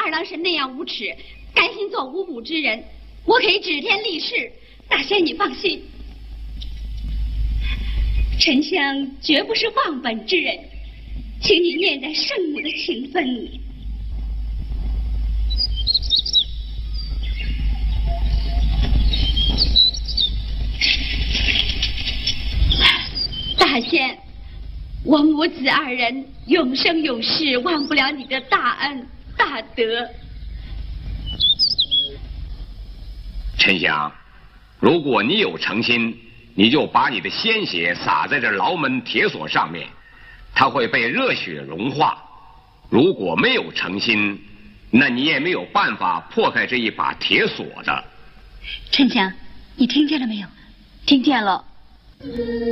二郎神那样无耻，甘心做无母之人，我可以指天立誓，大仙你放心，沉香绝不是忘本之人，请你念在圣母的情分里。大仙，我母子二人永生永世忘不了你的大恩大德。 沉香，如果你有诚心，你就把你的鲜血洒在这牢门铁锁上面，它会被热血融化。如果没有诚心，那你也没有办法破开这一把铁锁的。 沉香，你听见了没有？ 听见了。